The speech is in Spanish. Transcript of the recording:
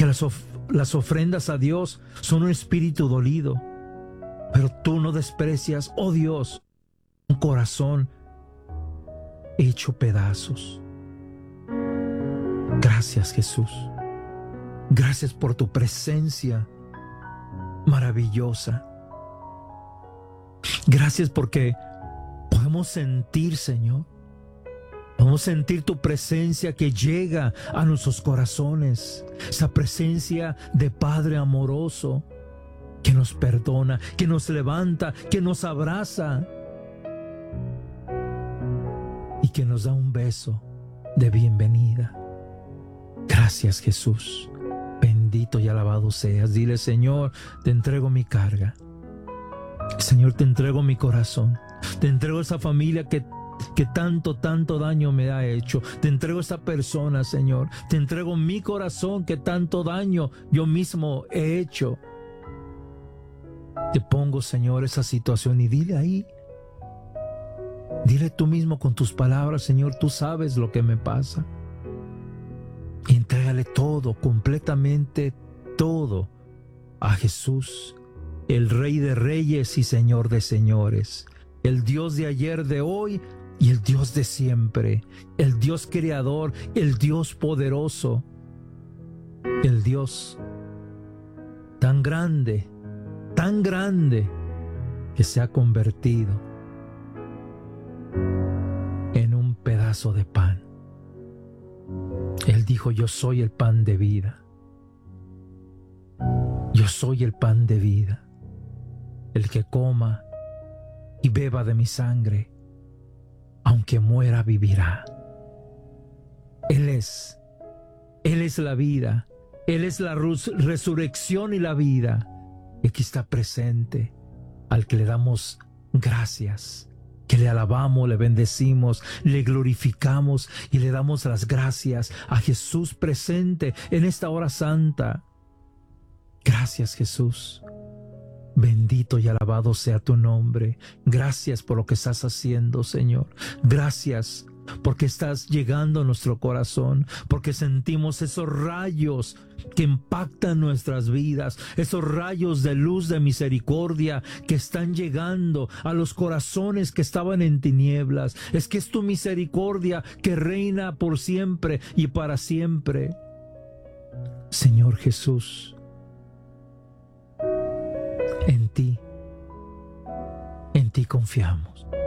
que las ofrendas a Dios son un espíritu dolido, pero tú no desprecias, oh Dios, un corazón hecho pedazos. Gracias, Jesús. Gracias por tu presencia maravillosa. Gracias porque podemos sentir, Señor, podemos sentir tu presencia que llega a nuestros corazones. Esa presencia de Padre amoroso que nos perdona, que nos levanta, que nos abraza y que nos da un beso de bienvenida. Gracias, Jesús. Bendito y alabado seas. Dile: Señor, te entrego mi carga. Señor, te entrego mi corazón. Te entrego esa familia que tanto daño me ha hecho. Te entrego esa persona, Señor. Te entrego mi corazón que tanto daño yo mismo he hecho. Te pongo, Señor, esa situación y dile ahí. Dile tú mismo con tus palabras: Señor, tú sabes lo que me pasa. Y entrégale todo, completamente todo, a Jesús, el Rey de Reyes y Señor de Señores, el Dios de ayer, de hoy y el Dios de siempre, el Dios creador, el Dios poderoso, el Dios tan grande que se ha convertido en un pedazo de pan. Él dijo: yo soy el pan de vida. Yo soy el pan de vida. El que coma y beba de mi sangre, aunque muera, vivirá. Él es la vida. Él es la resurrección y la vida. Y aquí está presente, al que le damos gracias, que le alabamos, le bendecimos, le glorificamos y le damos las gracias a Jesús presente en esta hora santa. Gracias, Jesús. Bendito y alabado sea tu nombre. Gracias por lo que estás haciendo, Señor. Gracias porque estás llegando a nuestro corazón, porque sentimos esos rayos que impactan nuestras vidas, esos rayos de luz, de misericordia que están llegando a los corazones que estaban en tinieblas. Es que es tu misericordia que reina por siempre y para siempre. Señor Jesús, en ti confiamos.